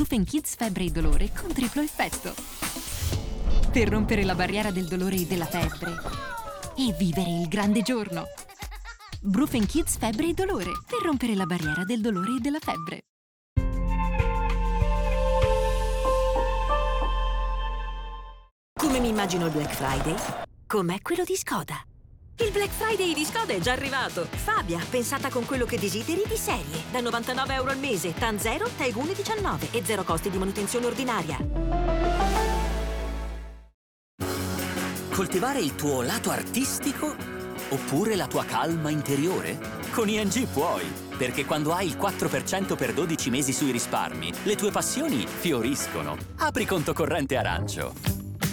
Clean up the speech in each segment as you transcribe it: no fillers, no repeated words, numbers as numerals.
Brufen Kids febbre e dolore con triplo effetto. Per rompere la barriera del dolore e della febbre e vivere il grande giorno. Brufen Kids febbre e dolore per rompere la barriera del dolore e della febbre. Come mi immagino il Black Friday? Com'è quello di Skoda. Il Black Friday di Skoda è già arrivato. Fabia, pensata con quello che desideri di serie. Da 99 euro al mese, TAN 0, Taigun 19 e 0 costi di manutenzione ordinaria. Coltivare il tuo lato artistico oppure la tua calma interiore? Con ING puoi, perché quando hai il 4% per 12 mesi sui risparmi, le tue passioni fioriscono. Apri conto corrente arancio.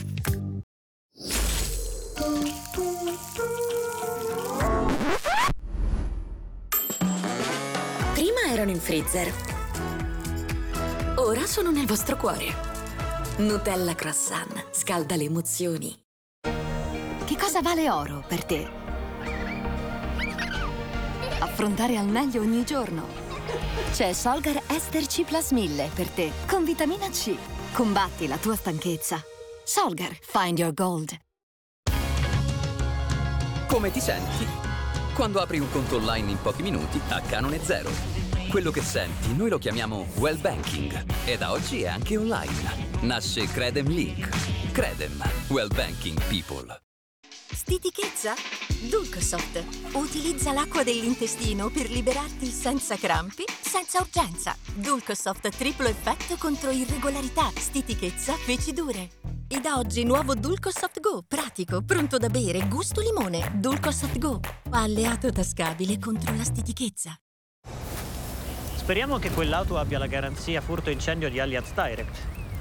Prima erano in freezer. Ora sono nel vostro cuore. Nutella Croissant scalda le emozioni. Che cosa vale oro per te? Affrontare al meglio ogni giorno. C'è Solgar Ester C Plus 1000 per te, con vitamina C. Combatti la tua stanchezza. Solgar, find your gold. Come ti senti? Quando apri un conto online in pochi minuti a canone zero. Quello che senti noi lo chiamiamo Well Banking e da oggi è anche online. Nasce Credem Link. Credem. Well Banking People. Stitichezza? Dulcosoft. Utilizza l'acqua dell'intestino per liberarti senza crampi, senza urgenza. Dulcosoft triplo effetto contro irregolarità, stitichezza, feci dure. E da oggi nuovo Dulcosoft Go, pratico, pronto da bere, gusto limone. Dulcosoft Go, alleato tascabile contro la stitichezza. Speriamo che quell'auto abbia la garanzia furto incendio di Allianz Direct.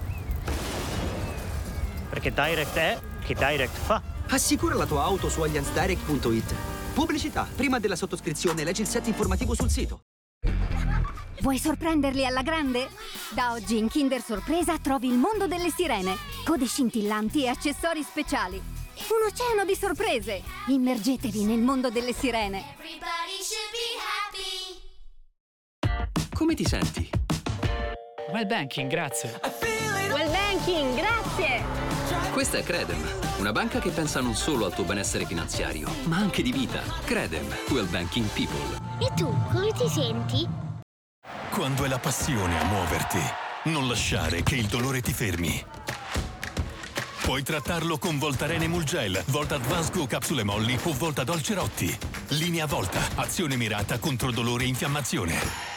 Perché Direct è che Direct fa. Assicura la tua auto su allianzdirect.it. Pubblicità. Prima della sottoscrizione leggi il set informativo sul sito. Vuoi sorprenderli alla grande? Da oggi in Kinder Sorpresa trovi il mondo delle sirene. Code scintillanti e accessori speciali. Un oceano di sorprese. Immergetevi nel mondo delle sirene. Come ti senti? Well Banking, grazie. Well Banking, grazie! Questa è Credem, una banca che pensa non solo al tuo benessere finanziario, ma anche di vita. Credem, Well Banking People. E tu, come ti senti? Quando è la passione a muoverti, non lasciare che il dolore ti fermi. Puoi trattarlo con Voltaren Emulgel, Volta Advanced Go capsule molli o Volta Dolce Rotti. Linea Volta, azione mirata contro dolore e infiammazione.